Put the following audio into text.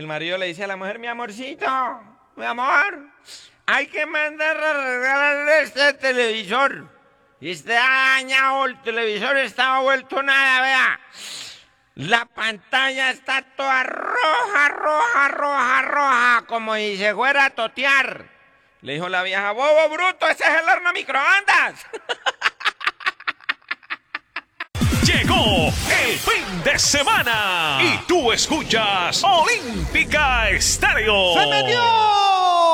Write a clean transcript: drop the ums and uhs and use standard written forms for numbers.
el marido le dice a la mujer, mi amorcito, mi amor, hay que mandar a arreglar este televisor. Y está dañado, el televisor estaba vuelto nada, vea. La pantalla está toda roja, roja, roja, roja, como si se fuera a totear. Le dijo la vieja, bobo bruto, ese es el horno microondas. Llegó el fin de semana y tú escuchas Olímpica Estéreo. ¡Se metió!